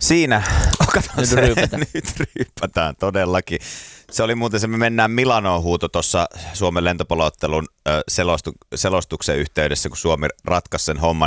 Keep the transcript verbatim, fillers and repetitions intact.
Siinä. Oh, nyt se, ryypätään. Nyt ryypätään todellakin. Se oli muuten se, me mennään Milanoon huuto tuossa Suomen lentopalloottelun selostu, selostuksen yhteydessä, kun Suomi ratkaisi sen homman.